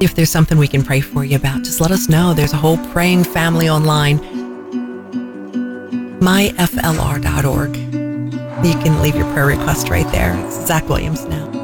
If there's something we can pray for you about, just let us know. There's a whole praying family online. myflr.org. You can leave your prayer request right there. It's Zach Williams now.